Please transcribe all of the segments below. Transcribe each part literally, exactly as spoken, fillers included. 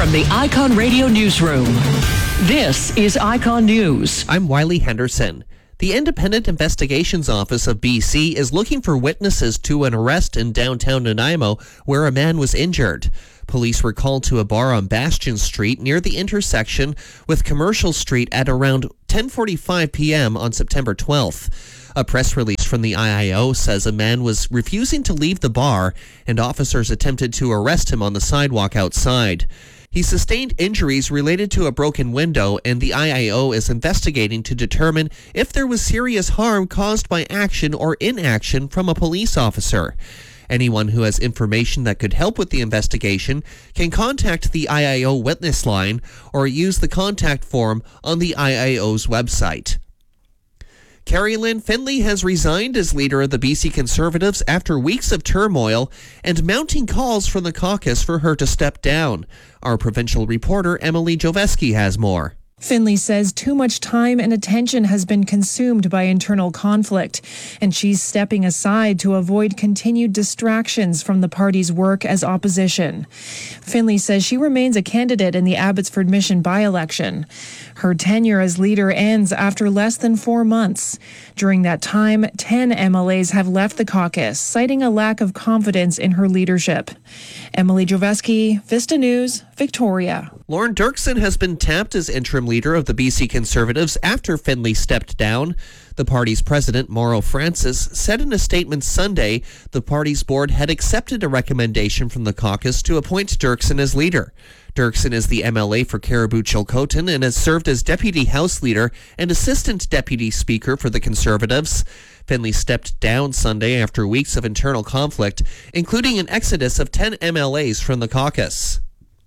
From the Icon Radio Newsroom, this is Icon News. I'm Wiley Henderson. The Independent Investigations Office of B C is looking for witnesses to an arrest in downtown Nanaimo where a man was injured. Police were called to a bar on Bastion Street near the intersection with Commercial Street at around ten forty-five p.m. on September twelfth. A press release from the I I O says a man was refusing to leave the bar and officers attempted to arrest him on the sidewalk outside. He sustained injuries related to a broken window, and the I I O is investigating to determine if there was serious harm caused by action or inaction from a police officer. Anyone who has information that could help with the investigation can contact the I I O witness line or use the contact form on the I I O's website. Carrie Lynn Finlay has resigned as leader of the B C Conservatives after weeks of turmoil and mounting calls from the caucus for her to step down. Our provincial reporter Emily Joveski has more. Finlay says too much time and attention has been consumed by internal conflict, and she's stepping aside to avoid continued distractions from the party's work as opposition. Finlay says she remains a candidate in the Abbotsford Mission by-election. Her tenure as leader ends after less than four months. During that time, ten M L As have left the caucus, citing a lack of confidence in her leadership. Emily Joveski, Vista News, Victoria. Lauren Dirksen has been tapped as interim leader of the B C Conservatives after Finlay stepped down. The party's president, Mauro Francis, said in a statement Sunday the party's board had accepted a recommendation from the caucus to appoint Dirksen as leader. Dirksen is the M L A for Caribou-Chilcotin and has served as deputy House Leader and assistant deputy speaker for the Conservatives. Finlay stepped down Sunday after weeks of internal conflict, including an exodus of ten M L As from the caucus.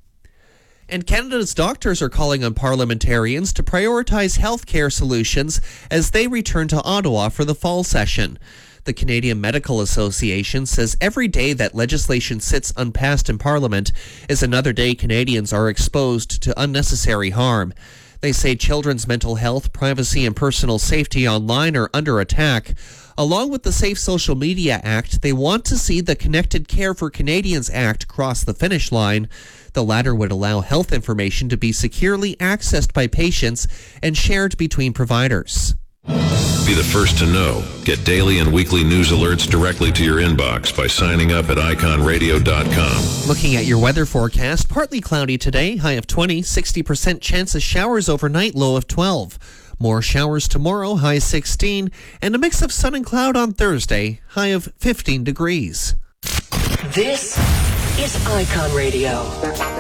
And Canada's doctors are calling on parliamentarians to prioritize healthcare solutions as they return to Ottawa for the fall session. The Canadian Medical Association says every day that legislation sits unpassed in Parliament is another day Canadians are exposed to unnecessary harm. They say children's mental health, privacy, and personal safety online are under attack. Along with the Safe Social Media Act, they want to see the Connected Care for Canadians Act cross the finish line. The latter would allow health information to be securely accessed by patients and shared between providers. Be the first to know. Get daily and weekly news alerts directly to your inbox by signing up at icon radio dot com. Looking at your weather forecast, partly cloudy today, high of twenty, sixty percent chance of showers overnight, low of twelve. More showers tomorrow, high sixteen, and a mix of sun and cloud on Thursday, high of fifteen degrees. This is Icon Radio.